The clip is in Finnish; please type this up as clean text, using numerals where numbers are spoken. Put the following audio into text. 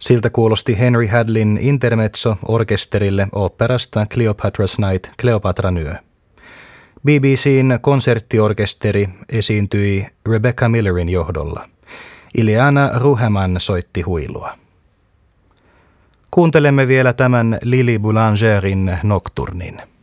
Siltä kuulosti Henry Hadlin intermezzo orkesterille oopperasta Cleopatra's Night, Kleopatran yö. BBC:n konserttiorkesteri esiintyi Rebecca Millerin johdolla. Ileana Ruheman soitti huilua. Kuuntelemme vielä tämän Lili Boulangerin nocturnin.